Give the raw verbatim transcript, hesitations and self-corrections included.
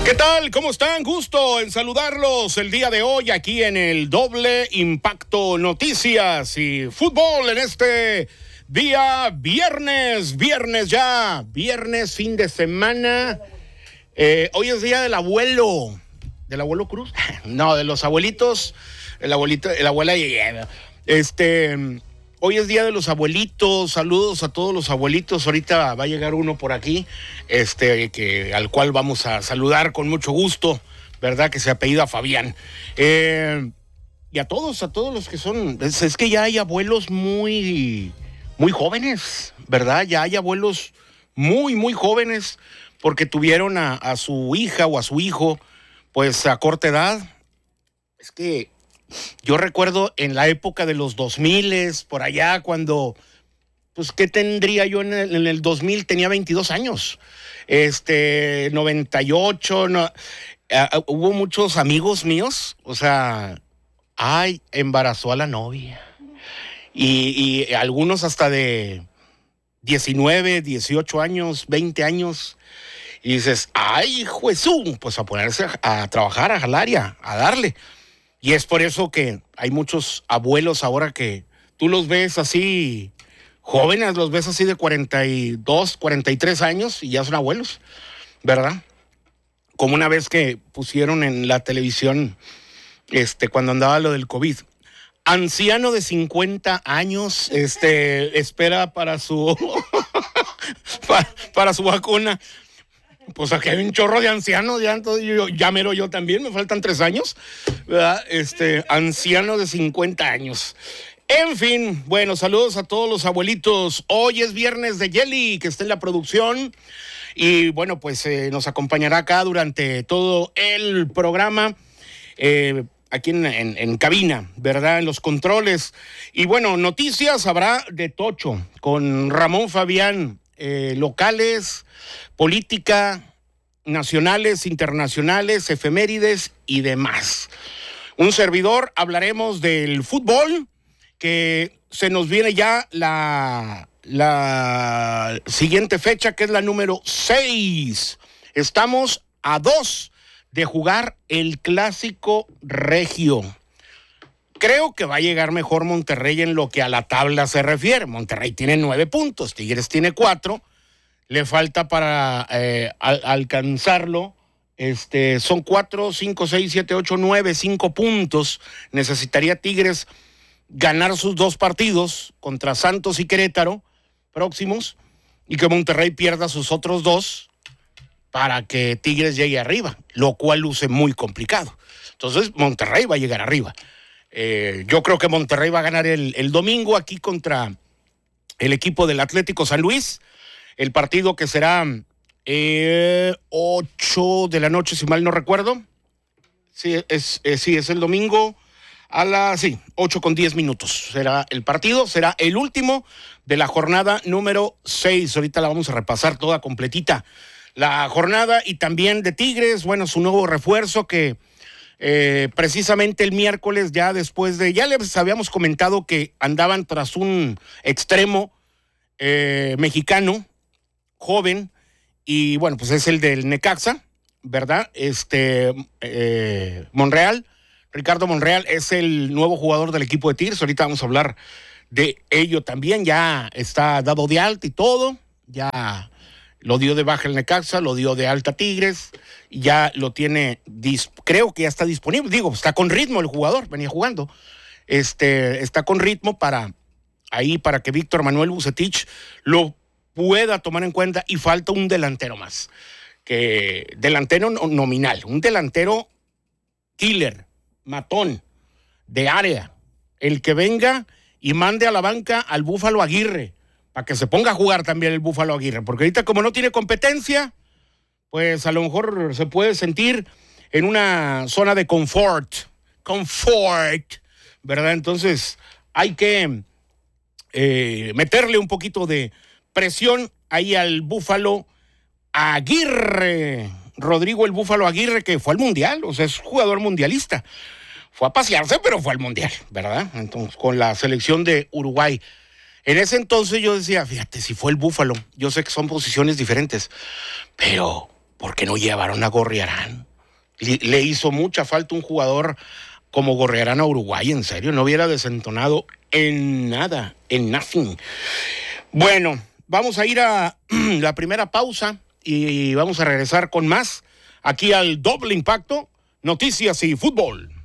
¿Qué tal? ¿Cómo están? Gusto en saludarlos el día de hoy aquí en el Doble Impacto Noticias y Fútbol en este día viernes, viernes ya, viernes, fin de semana. Eh, hoy es día del abuelo, ¿del abuelo Cruz? No, de los abuelitos, el abuelito, el abuela, este... Hoy es día de los abuelitos, saludos a todos los abuelitos, ahorita va a llegar uno por aquí, este, que, al cual vamos a saludar con mucho gusto, ¿verdad? Que se apellida Fabián. Eh, y a todos, a todos los que son, es, es que ya hay abuelos muy, muy jóvenes, ¿verdad? Ya hay abuelos muy, muy jóvenes, porque tuvieron a, a su hija o a su hijo, pues a corta edad. Es que yo recuerdo en la época de los dos miles, por allá, cuando, pues, ¿qué tendría yo en el, en el dos mil? Tenía veintidós años. Este, noventa y ocho, no, uh, hubo muchos amigos míos, o sea, ay, embarazó a la novia. Y, y algunos hasta de diecinueve, dieciocho años, veinte años. Y dices, ay, Jesús, pues a ponerse a, a trabajar, a jalar y a, a darle. Y es por eso que hay muchos abuelos ahora que tú los ves así jóvenes, los ves así de cuarenta y dos, cuarenta y tres años y ya son abuelos, ¿verdad? Como una vez que pusieron en la televisión, este, cuando andaba lo del COVID, anciano de cincuenta años, este, espera para su, para, para su vacuna. Pues aquí hay un chorro de ancianos, ya, entonces yo, ya mero yo también, me faltan tres años, ¿verdad? Este, anciano de cincuenta años. En fin, bueno, saludos a todos los abuelitos. Hoy es viernes de Yeli, que está en la producción, y bueno, pues eh, nos acompañará acá durante todo el programa, eh, aquí en, en, en cabina, ¿verdad? En los controles. Y bueno, noticias habrá de Tocho, con Ramón Fabián, eh, locales, política, nacionales, internacionales, efemérides y demás. Un servidor, hablaremos del fútbol, que se nos viene ya la, la siguiente fecha, que es la número seis. Estamos a dos de jugar el Clásico Regio. Creo que va a llegar mejor Monterrey en lo que a la tabla se refiere. Monterrey tiene nueve puntos, Tigres tiene cuatro. Le falta para eh, al, alcanzarlo, este, son cuatro, cinco, seis, siete, ocho, nueve, cinco puntos. Necesitaría Tigres ganar sus dos partidos contra Santos y Querétaro próximos y que Monterrey pierda sus otros dos para que Tigres llegue arriba, lo cual luce muy complicado. Entonces Monterrey va a llegar arriba. Eh, yo creo que Monterrey va a ganar el, el domingo aquí contra el equipo del Atlético San Luis. El partido que será eh, ocho de la noche, si mal no recuerdo. Sí, es, eh, sí, es el domingo a las, sí, ocho con diez minutos. Será el partido, será el último de la jornada número seis. Ahorita la vamos a repasar toda completita. La jornada y también de Tigres, bueno, su nuevo refuerzo que eh, precisamente el miércoles ya después de, ya les habíamos comentado que andaban tras un extremo eh, mexicano, joven, y bueno, pues es el del Necaxa, ¿verdad? Este, eh, Monreal, Ricardo Monreal es el nuevo jugador del equipo de Tigres. Ahorita vamos a hablar de ello también. Ya está dado de alta y todo, ya lo dio de baja el Necaxa, lo dio de alta Tigres, y ya lo tiene, dis- creo que ya está disponible, digo, está con ritmo el jugador, venía jugando, este, está con ritmo para, ahí para que Víctor Manuel Vucetich lo pueda tomar en cuenta, y falta un delantero más, que delantero no, nominal, un delantero killer, matón, de área, el que venga y mande a la banca al Búfalo Aguirre, para que se ponga a jugar también el Búfalo Aguirre, porque ahorita como no tiene competencia, pues a lo mejor se puede sentir en una zona de confort, confort, ¿verdad? Entonces hay que eh, meterle un poquito de presión ahí al Búfalo Aguirre, Rodrigo el Búfalo Aguirre, que fue al Mundial, o sea, es jugador mundialista. Fue a pasearse, pero fue al Mundial, ¿verdad? Entonces, con la selección de Uruguay. En ese entonces yo decía, fíjate, si fue el Búfalo, yo sé que son posiciones diferentes, pero ¿Por qué no llevaron a Gorriarán? Le, le hizo mucha falta un jugador como Gorriarán a Uruguay, en serio, no hubiera desentonado en nada, en nothing. Bueno, vamos a ir a la primera pausa y vamos a regresar con más aquí al Doble Impacto, Noticias y Fútbol.